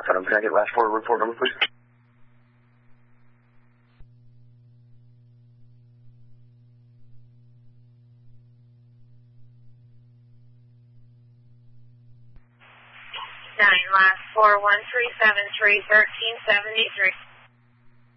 Can I get last 4 report number, please? Last 41373 1373.